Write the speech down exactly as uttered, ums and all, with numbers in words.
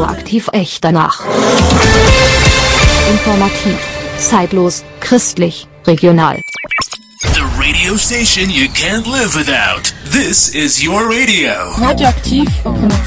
Radioaktiv echt danach. Informativ, zeitlos, christlich, regional. The radio station you can't live without. This is your radio. Radioaktiv.